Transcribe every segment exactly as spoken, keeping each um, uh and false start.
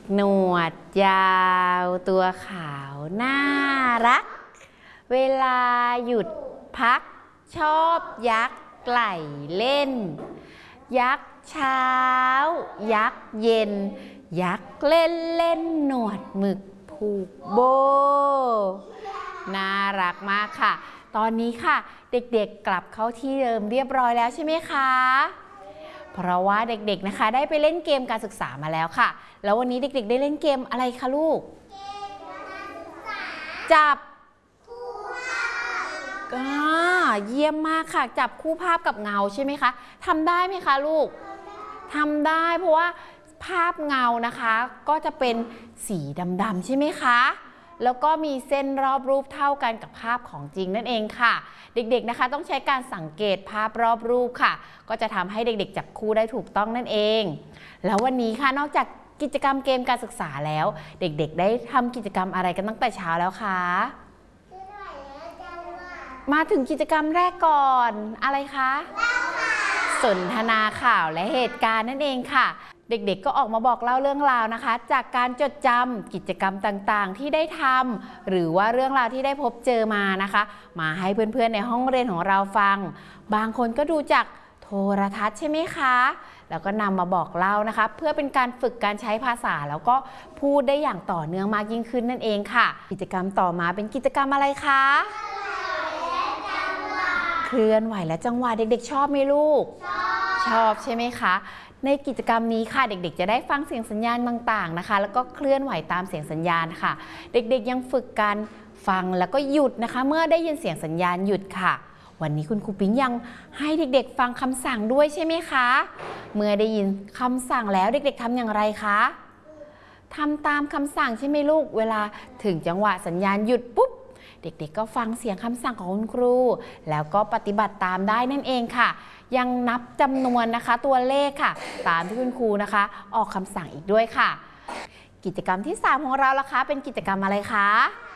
หนวดยาวตัวขาวน่ารักเวลาหยุดพักชอบยักไหล่เล่นยักเช้ายักเย็นยักเล่นเล่นหนวดหมึกผูกโบน่ารักมากค่ะตอนนี้ค่ะเด็กๆกลับเข้าที่เดิมเรียบร้อยแล้วใช่ไหมคะเพราะว่าเด็กๆนะคะได้ไปเล่นเกมการศึกษามาแล้วค่ะแล้ววันนี้เด็กๆได้เล่นเกมอะไรคะลูกจับคู่ภาพอ่าเยี่ยมมากค่ะจับคู่ภาพกับเงาใช่ไหมคะทำได้ไหมคะลูกทำได้เพราะว่าภาพเงานะคะก็จะเป็นสีดำๆใช่ไหมคะแล้วก็มีเส้นรอบรูปเท่ากันกับภาพของจริงนั่นเองค่ะเด็กๆนะคะต้องใช้การสังเกตภาพรอบรูปค่ะก็จะทำให้เด็กๆจับคู่ได้ถูกต้องนั่นเองแล้ววันนี้ค่ะนอกจากกิจกรรมเกมการศึกษาแล้วเด็กๆได้ทำกิจกรรมอะไรกันตั้งแต่เช้าแล้วคะมาถึงกิจกรรมแรกก่อนอะไรคะสนทนาข่าวและเหตุการณ์นั่นเองค่ะเด็กๆก็ออกมาบอกเล่าเรื่องราวนะคะจากการจดจำกิจกรรมต่างๆที่ได้ทำหรือว่าเรื่องราวที่ได้พบเจอมานะคะมาให้เพื่อนๆในห้องเรียนของเราฟังบางคนก็ดูจากโทรทัศน์ใช่ไหมคะแล้วก็นำมาบอกเล่านะคะเพื่อเป็นการฝึกการใช้ภาษาแล้วก็พูดได้อย่างต่อเนื่องมากยิ่งขึ้นนั่นเองค่ะกิจกรรมต่อมาเป็นกิจกรรมอะไรคะเคลื่อนไหวและจังหวะเด็กๆชอบไหมลูกชอบใช่ไหมคะในกิจกรรมนี้ค่ะเด็กๆจะได้ฟังเสียงสัญญาณต่างๆนะคะแล้วก็เคลื่อนไหวตามเสียงสัญญาณค่ะเด็กๆยังฝึกการฟังแล้วก็หยุดนะคะเมื่อได้ยินเสียงสัญญาณหยุดค่ะวันนี้คุณครูปิ๊งยังให้เด็กๆฟังคำสั่งด้วยใช่ไหมคะเมื่อได้ยินคำสั่งแล้วเด็กๆทำอย่างไรคะทำตามคำสั่งใช่ไหมลูกเวลาถึงจังหวะสัญญาณหยุดปุ๊บเด็กๆก็ฟังเสียงคำสั่งของคุณครูแล้วก็ปฏิบัติตามได้นั่นเองค่ะยังนับจำนวนนะคะตัวเลขค่ะตามที่คุณครูนะคะออกคำสั่งอีกด้วยค่ะกิจกรรมที่สามของเราล่ะคะเป็นกิจกรรมอะไรคะ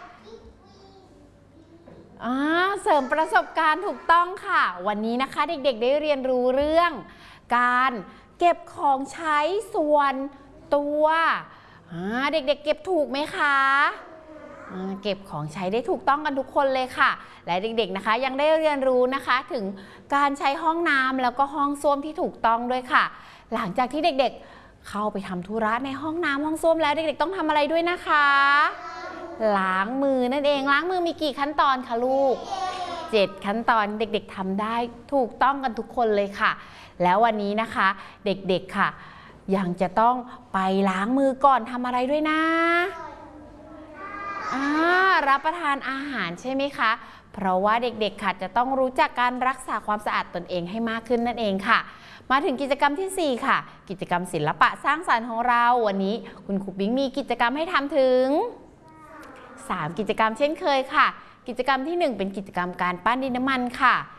เสริมประสบการณ์ถูกต้องค่ะวันนี้นะคะเด็กๆได้เรียนรู้เรื่องการเก็บของใช้ส่วนตัวเด็กๆเก็บถูกไหมคะเก็บของใช้ได้ถูกต้องกันทุกคนเลยค่ะและเด็กๆนะคะยังได้เรียนรู้นะคะถึงการใช้ห้องน้ำแล้วก็ห้องส้วมที่ถูกต้องด้วยค่ะหลังจากที่เด็กๆเข้าไปทำธุระในห้องน้ำห้องส้วมแล้วเด็กๆต้องทำอะไรด้วยนะคะล้างมือนั่นเองล้างมือมีกี่ขั้นตอนคะลูกเจ็ดขั้นตอนเด็กๆทำได้ถูกต้องกันทุกคนเลยค่ะแล้ววันนี้นะคะเด็กๆค่ะยังจะต้องไปล้างมือก่อนทำอะไรด้วยนะรับประทานอาหารใช่ไหมคะเพราะว่าเด็กๆค่ะจะต้องรู้จักการรักษาความสะอาดตนเองให้มากขึ้นนั่นเองค่ะมาถึงกิจกรรมที่สี่ค่ะกิจกรรมศิลปะสร้างสรรค์ของเราวันนี้คุณครูปิ๊งมีกิจกรรมให้ทำถึงสามกิจกรรมเช่นเคยค่ะกิจกรรมที่หนึ่งเป็นกิจกรรมการปั้นดินน้ำมันค่ะ